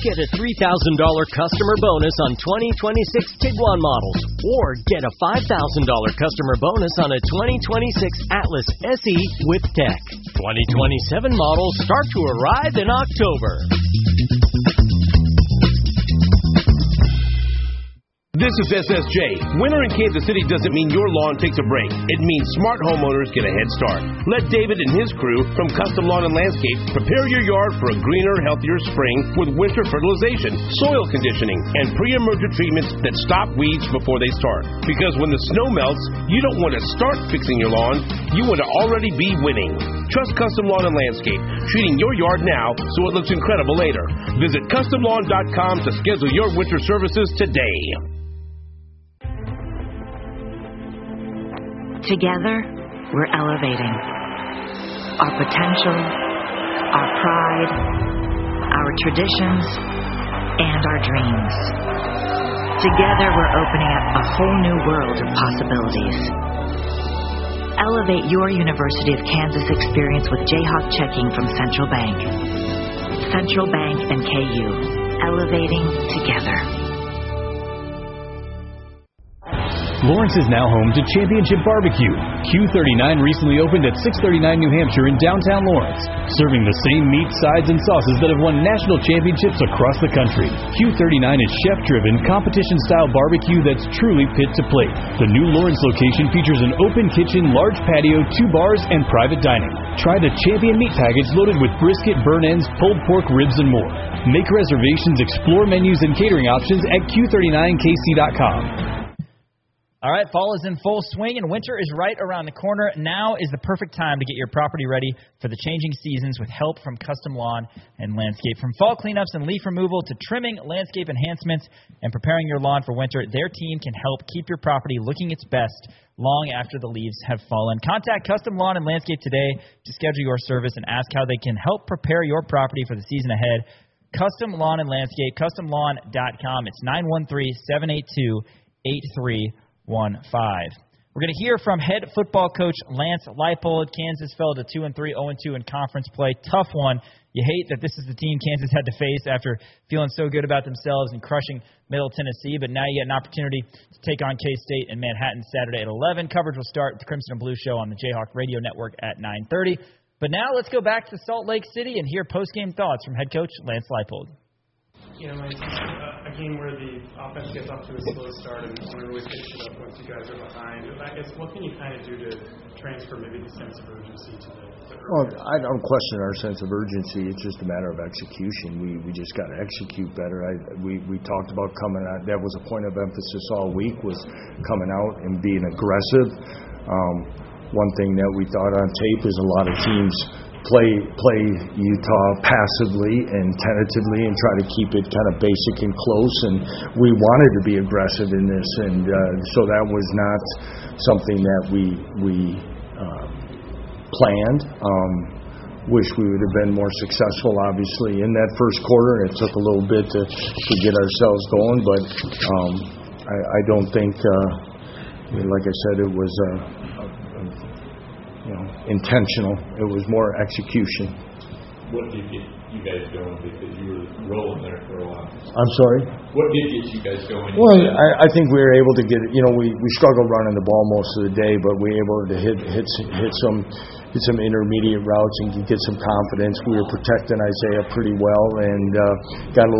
Get a $3,000 customer bonus on 2026 Tiguan models, or get a $5,000 customer bonus on a 2026 Atlas SE with tech. 2027 models start to arrive in October. This is SSJ. Winter in Kansas City doesn't mean your lawn takes a break. It means smart homeowners get a head start. Let David and his crew from Custom Lawn and Landscape prepare your yard for a greener, healthier spring with winter fertilization, soil conditioning, and pre-emergent treatments that stop weeds before they start. Because when the snow melts, you don't want to start fixing your lawn. You want to already be winning. Trust Custom Lawn and Landscape, treating your yard now so it looks incredible later. Visit CustomLawn.com to schedule your winter services today. Together, we're elevating our potential, our pride, our traditions, and our dreams. Together, we're opening up a whole new world of possibilities. Elevate your University of Kansas experience with Jayhawk checking from Central Bank. Central Bank and KU, elevating together. Lawrence is now home to Championship Barbecue. Q39 recently opened at 639 New Hampshire in downtown Lawrence, serving the same meat, sides, and sauces that have won national championships across the country. Q39 is chef-driven, competition-style barbecue that's truly pit to plate. The new Lawrence location features an open kitchen, large patio, 2 bars, and private dining. Try the Champion meat package loaded with brisket, burn ends, pulled pork, ribs, and more. Make reservations, explore menus and catering options at Q39KC.com. All right, fall is in full swing and winter is right around the corner. Now is the perfect time to get your property ready for the changing seasons with help from Custom Lawn and Landscape. From fall cleanups and leaf removal to trimming, landscape enhancements, and preparing your lawn for winter, their team can help keep your property looking its best long after the leaves have fallen. Contact Custom Lawn and Landscape today to schedule your service and ask how they can help prepare your property for the season ahead. Custom Lawn and Landscape, CustomLawn.com. It's 913-782-8315. We're going to hear from head football coach Lance Leipold. Kansas fell to 2-3, 0-2 in conference play. Tough one. You hate that this is the team Kansas had to face after feeling so good about themselves and crushing Middle Tennessee. But now you get an opportunity to take on K-State in Manhattan Saturday at 11. Coverage will start at the Crimson and Blue Show on the Jayhawk Radio Network at 9:30. But now let's go back to Salt Lake City and hear post-game thoughts from head coach Lance Leipold. You know, it's a game where the offense gets off to a slow start and really picks it up once you guys are behind. I guess what can you kind of do to transfer maybe the sense of urgency to the Well, I don't question our sense of urgency. It's just a matter of execution. We just got to execute better. We talked about coming out. That was a point of emphasis all week, was coming out and being aggressive. One thing that we thought on tape is a lot of teams play Utah passively and tentatively and try to keep it kind of basic and close, and we wanted to be aggressive in this, and so that was not something that we planned. Wish we would have been more successful, obviously, in that first quarter. It took a little bit to get ourselves going, but I don't think, like I said, it was intentional. It was more execution. What did get you guys going? Because you were rolling there for a while. I'm sorry? What did get you guys going? Well, I think we were able to get, we struggled running the ball most of the day, but we were able to hit some intermediate routes and get some confidence. We were protecting Isaiah pretty well and got a